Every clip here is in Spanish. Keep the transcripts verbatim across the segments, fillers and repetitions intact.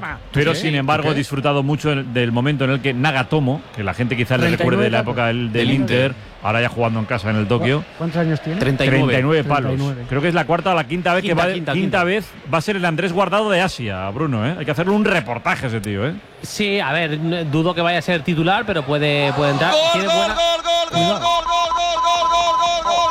programa. Pero ¿Sí? sin embargo he disfrutado mucho del momento en el que Nagatomo, que la gente quizás le recuerde de la época del, del Inter, ahora ya jugando en casa en el Tokio. ¿Cuántos años tiene? treinta y nueve palos. treinta y nueve. Creo que es la cuarta o la quinta vez Quinta, que va quinta, quinta, quinta. vez va a ser el Andrés Guardado de Asia, Bruno, ¿eh? Hay que hacerle un reportaje a ese tío, ¿eh? Sí, a ver, n- dudo que vaya a ser titular, pero puede, puede entrar. Gol, Tiene gol, buena- gol, gol, gol, gol, gol, gol, gol, gol, gol, gol,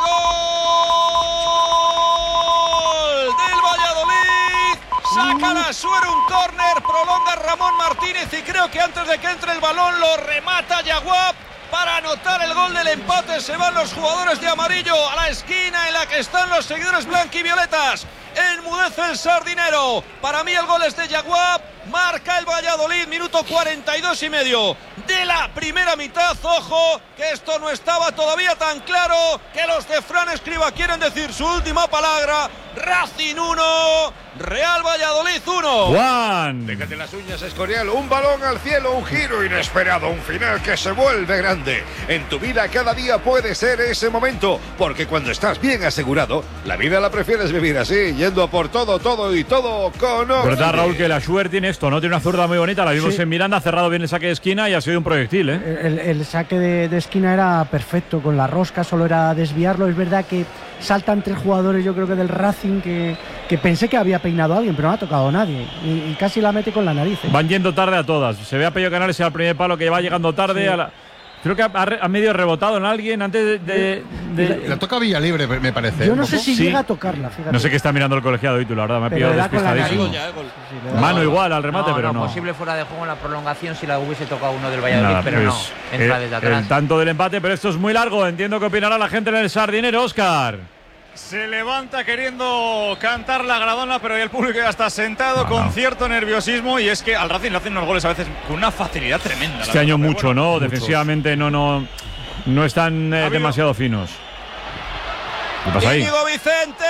gol del Valladolid. Saca la Suero un córner, prolonga Ramón Martínez y creo que antes de que entre el balón lo remata Yaguap para anotar el gol del empate. Se van los jugadores de amarillo a la esquina en la que están los seguidores blanquivioletas. Enmudece el sardinero. Para mí el gol es de Yaguap. Marca el Valladolid, minuto cuarenta y dos y medio de la primera mitad. Ojo, que esto no estaba todavía tan claro, que los de Fran Escribá quieren decir su última palabra. Racing uno, Real Valladolid uno. Juan. Déjate las uñas, Escorial. Un balón al cielo, un giro inesperado, un final que se vuelve grande. En tu vida cada día puede ser ese momento, porque cuando estás bien asegurado, la vida la prefieres vivir así, yendo a por todo, todo y todo con orden. ¿Verdad, Raúl, que la Schuer tiene esto, no? Tiene una zurda muy bonita, la vimos Sí. en Miranda, ha cerrado bien el saque de esquina y ha sido un proyectil, ¿eh? El, el saque de, de esquina era perfecto, con la rosca solo era desviarlo. Es verdad que saltan tres jugadores, yo creo que del Racing, que, que pensé que había peinado a alguien, pero no ha tocado a nadie. Y, y casi la mete con la nariz. ¿eh? Van yendo tarde a todas. Se ve a Pello Canales al primer palo que va llegando tarde. Sí. A la... Creo que ha, ha re- ha medio rebotado en alguien antes de. de- de- La toca Villalibre, me parece. Yo un no sé poco. si Sí. llega a tocarla, fíjate. No sé qué está mirando el colegiado y tú, la verdad, me ha Pero pillado le da con la despistadísimo. nariz. Ya, eh, gol. Sí, le da- Mano igual al remate, no, pero no, no. posible fuera de juego en la prolongación si la hubiese tocado uno del Valladolid, Nada, pero pues, no, entra eh, desde atrás. El tanto del empate, pero esto es muy largo. Entiendo que opinará la gente en el Sardinero, Óscar. Se levanta queriendo cantar la gradona, pero el público ya está sentado No, con no. cierto nerviosismo, y es que al Racing le hacen unos goles a veces con una facilidad tremenda. la Este año verdad, pero mucho, bueno, ¿no? muchos. Defensivamente no, no, no están eh, Ha habido- demasiado finos. ¿Qué pasa ahí? Íñigo Vicente,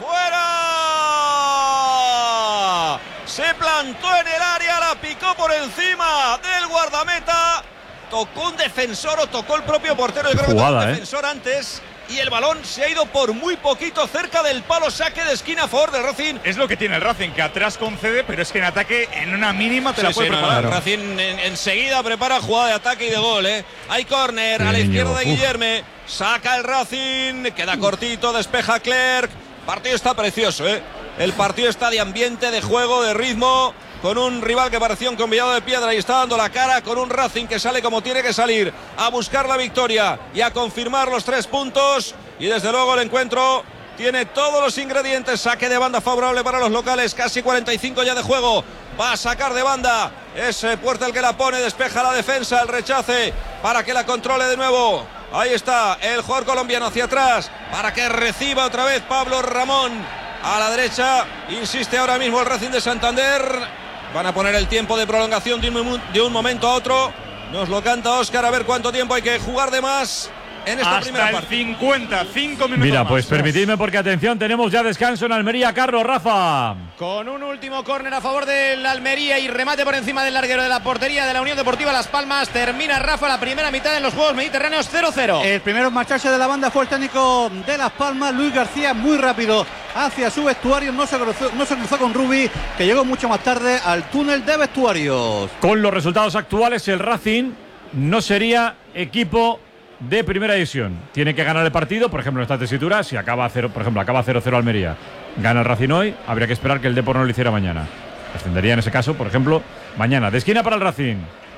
fuera. Se plantó en el área, la picó por encima del guardameta. Tocó un defensor o tocó el propio portero. Yo creo Jugada, que tocó un ¿eh? defensor antes. Y el balón se ha ido por muy poquito cerca del palo. Saque de esquina a favor del Racing. Es lo que tiene el Racing, que atrás concede, pero es que en ataque en una mínima te la Sí, puede sí, no, preparar. no, Racing en- enseguida prepara jugada de ataque y de gol, ¿eh? Hay córner a la Íñigo, izquierda de uf. Guillerme. Saca el Racing, queda cortito, despeja Clerc. Partido está precioso, ¿eh? El partido está de ambiente, de juego, de ritmo, con un rival que parecía un convidado de piedra y está dando la cara, con un Racing que sale como tiene que salir, a buscar la victoria y a confirmar los tres puntos. Y desde luego el encuentro tiene todos los ingredientes. Saque de banda favorable para los locales, casi cuarenta y cinco ya de juego. Va a sacar de banda, es eh, Puerta el que la pone, despeja la defensa, el rechace para que la controle de nuevo. Ahí está el jugador colombiano hacia atrás para que reciba otra vez Pablo Ramón. A la derecha insiste ahora mismo el Racing de Santander. Van a poner el tiempo de prolongación de un, de un momento a otro. Nos lo canta Óscar, a ver cuánto tiempo hay que jugar de más en esta primera Hasta el parte. cincuenta, cinco minutos Mira, más. pues permitidme porque atención, tenemos ya descanso en Almería, Carlos, Rafa. Con un último córner a favor del Almería y remate por encima del larguero de la portería de la Unión Deportiva Las Palmas. Termina Rafa la primera mitad en los Juegos Mediterráneos cero cero. El primero en marcharse de la banda fue el técnico de Las Palmas, Luis García, muy rápido hacia su vestuario. No se cruzó, no se cruzó con Rubi, que llegó mucho más tarde al túnel de vestuarios. Con los resultados actuales, el Racing no sería equipo de primera división. Tiene que ganar el partido, por ejemplo, en esta tesitura, si acaba cero, por ejemplo, acaba cero cero Almería, gana el Racing hoy, habría que esperar que el Depor no lo hiciera mañana. Ascendería en ese caso, por ejemplo, mañana. De esquina para el Racing.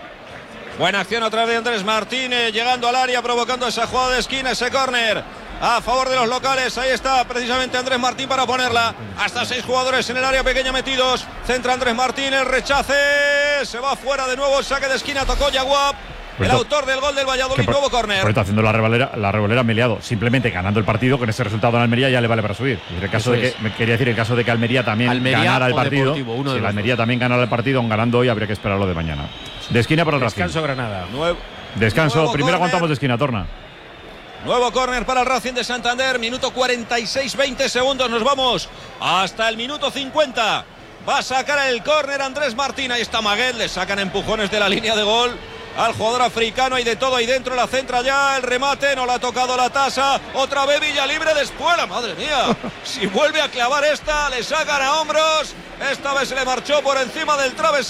Buena acción otra vez de Andrés Martínez, llegando al área, provocando esa jugada de esquina, ese córner a favor de los locales. Ahí está precisamente Andrés Martín para ponerla. Hasta seis jugadores en el área pequeña metidos. Centra Andrés Martín, el rechace. Se va fuera de nuevo, saque de esquina, tocó Yaguap. El Pero- autor del gol del Valladolid, por- nuevo córner. Por está haciendo la revolera, la revolera Meliado. Simplemente ganando el partido, con ese resultado en Almería ya le vale para subir. En el caso Eso de es. que, me quería decir, en el caso de que Almería también Almería ganara el o partido, Deportivo, uno de si los Almería dos. también ganara el partido, aun ganando hoy, habría que esperarlo de mañana. De esquina para el Racing. Descanso Granada. Nuevo, Descanso. nuevo Primero córner. aguantamos de esquina, Torna. Nuevo córner para el Racing de Santander, minuto cuarenta y seis, veinte segundos, nos vamos hasta el minuto cincuenta. Va a sacar el córner Andrés Martín, ahí está Maguel, le sacan empujones de la línea de gol al jugador africano, y de todo ahí dentro, la centra ya, el remate, no le ha tocado la tasa, otra vez Villalibre de espuela, madre mía, si vuelve a clavar esta, le sacan a hombros, esta vez se le marchó por encima del travesaño.